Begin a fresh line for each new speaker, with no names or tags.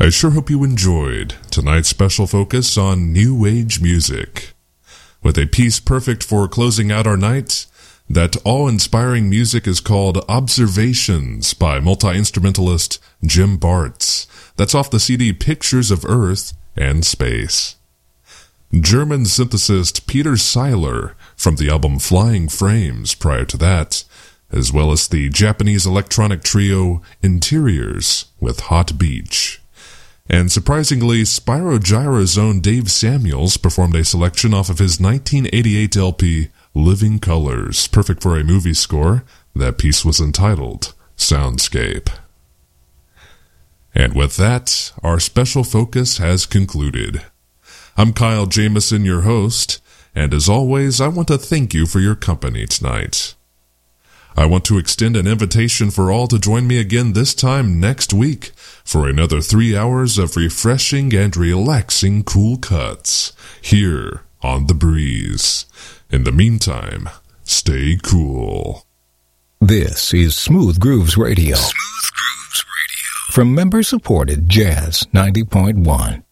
I sure hope you enjoyed tonight's special focus on New Age music. With a piece perfect for closing out our night, that awe-inspiring music is called Observations by multi-instrumentalist Jim Bartz. That's off the CD Pictures of Earth and Space. German synthesist Peter Seiler from the album Flying Frames prior to that, as well as the Japanese electronic trio Interiors with Hot Beach. And surprisingly, Spyro Gyra's own Dave Samuels performed a selection off of his 1988 LP, Living Colors, perfect for a movie score. That piece was entitled Soundscape. And with that, our special focus has concluded. I'm Kyle Jameson, your host, and as always, I want to thank you for your company tonight. I want to extend an invitation for all to join me again this time next week for another 3 hours of refreshing and relaxing cool cuts here on The Breeze. In the meantime, stay cool.
This is Smooth Grooves Radio.
Smooth Grooves Radio.
From member-supported Jazz 90.1.